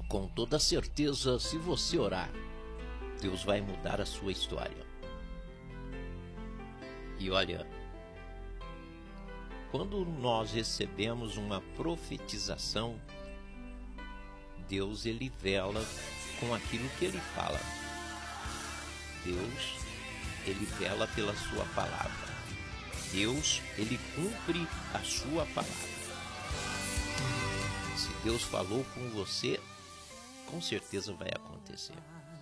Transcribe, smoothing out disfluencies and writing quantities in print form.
Com toda certeza, se você orar, Deus vai mudar a sua história. E olha, quando nós recebemos uma profetização, Deus, ele vela com aquilo que ele fala. Deus, ele vela pela sua palavra. Deus, ele cumpre a sua palavra. Se Deus falou com você, com certeza vai acontecer.